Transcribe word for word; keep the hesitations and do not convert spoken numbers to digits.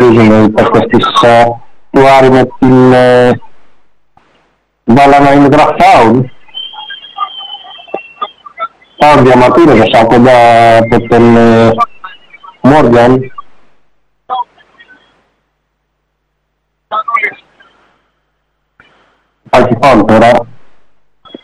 γνωρίζουν οι παίκτες της του Άρη με την μπάλα να είναι draft-out. Πάω διαμαρτύροντας κοντά από τον Μόργαν. Υπάρχει φάουλ τώρα.